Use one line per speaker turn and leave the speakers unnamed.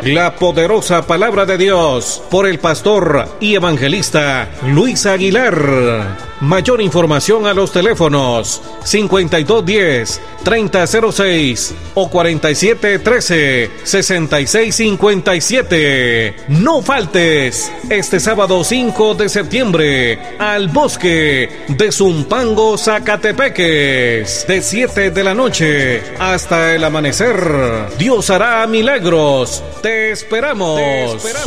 la poderosa palabra de Dios por el pastor y evangelista Luis Aguilar. Mayor información a los teléfonos 5210-3006 o 4713-6657. No faltes este sábado 5 de septiembre al bosque de Zumpango, Zacatepeques, de 7 de la noche hasta el amanecer. Dios hará milagros. Te esperamos.